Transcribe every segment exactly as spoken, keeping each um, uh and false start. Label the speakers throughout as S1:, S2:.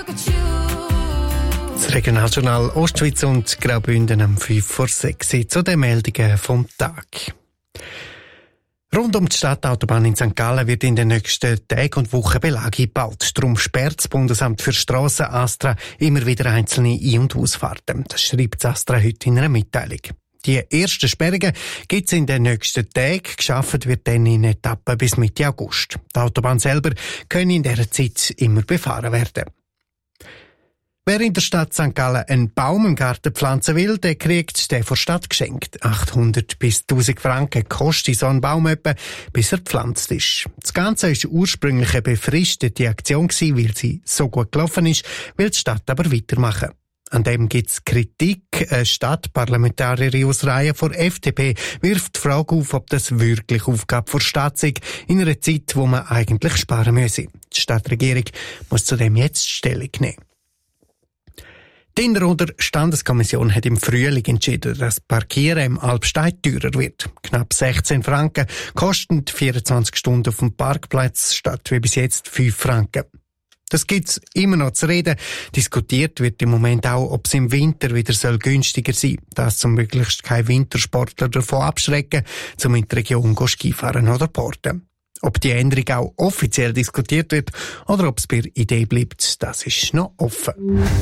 S1: Das Regionaljournal Ostschweiz und Graubünden am fünf vor sechs zu den Meldungen vom Tag. Rund um die Stadtautobahn in Sankt Gallen wird in den nächsten Tagen und Wochen Belag gebaut. Darum sperrt das Bundesamt für Strassen ASTRA immer wieder einzelne Ein- und Ausfahrten. Das schreibt das ASTRA heute in einer Mitteilung. Die ersten Sperrungen gibt es in den nächsten Tagen. Geschafft wird dann in Etappen bis Mitte August. Die Autobahn selber kann in dieser Zeit immer befahren werden. Wer in der Stadt Sankt Gallen einen Baum im Garten pflanzen will, der kriegt den von der Stadt geschenkt. achthundert bis tausend Franken kostet so ein Baum etwa, bis er gepflanzt ist. Das Ganze war ursprünglich eine befristete Aktion, weil sie so gut gelaufen ist, will die Stadt aber weitermachen. An dem gibt es Kritik. Eine Stadtparlamentarierin aus Reihen von F D P wirft die Frage auf, ob das wirklich Aufgabe der Stadt sei, in einer Zeit, wo man eigentlich sparen müsse. Die Stadtregierung muss zudem jetzt Stellung nehmen. Die Innerrhoder Standeskommission hat im Frühling entschieden, dass Parkieren im Albstein teurer wird. Knapp sechzehn Franken kosten vierundzwanzig Stunden auf dem Parkplatz statt wie bis jetzt fünf Franken. Das gibt's immer noch zu reden. Diskutiert wird im Moment auch, ob es im Winter wieder soll günstiger sein soll. Das zum möglichst kein Wintersportler davon abschrecken, zum in die Region Skifahren oder porten. Ob die Änderung auch offiziell diskutiert wird oder ob es bei der Idee bleibt, das ist noch offen.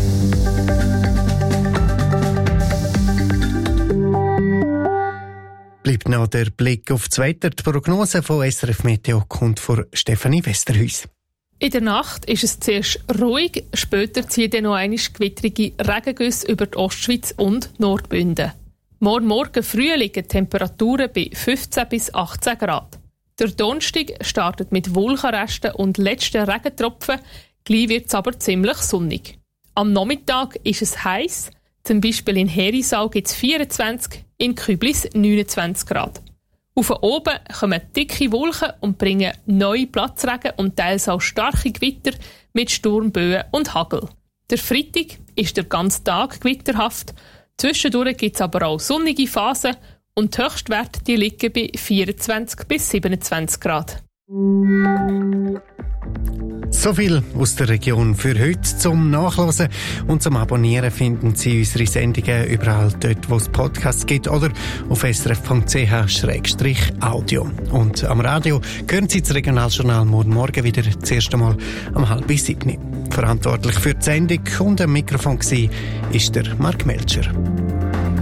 S1: Bleibt noch der Blick auf das Wetter. Die Prognose von S R F Meteo kommt von Stefanie Westerhuis.
S2: In der Nacht ist es zuerst ruhig, später ziehen dann noch einmal gewittrige Regengüsse über die Ostschweiz und Nordbünden. Morgen Morgen früh liegen Temperaturen bei fünfzehn bis achtzehn Grad. Der Donnerstag startet mit Wolkenresten und letzten Regentropfen, gleich wird es aber ziemlich sonnig. Am Nachmittag ist es heiß, zum Beispiel in Herisau gibt es vierundzwanzig, in Küblis neunundzwanzig Grad. Auf oben kommen dicke Wolken und bringen neue Platzregen und teils auch starke Gewitter mit Sturmböen und Hagel. Der Freitag ist der ganze Tag gewitterhaft, zwischendurch gibt es aber auch sonnige Phasen und die Höchstwerte die liegen bei vierundzwanzig bis siebenundzwanzig Grad.
S1: So viel aus der Region für heute. Zum Nachlesen und zum Abonnieren finden Sie unsere Sendungen überall dort, wo es Podcasts gibt oder auf s r f punkt c h slash audio. Und am Radio hören Sie das Regionaljournal morgen Morgen wieder das erste Mal um halb sieben. Verantwortlich für die Sendung und am Mikrofon war der Mark Melcher.